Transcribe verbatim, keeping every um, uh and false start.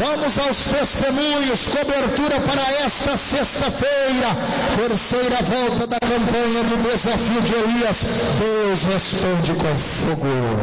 Vamos aos testemunhos, cobertura para esta sexta-feira, terceira volta da campanha do desafio de Elias. Deus responde com fogo.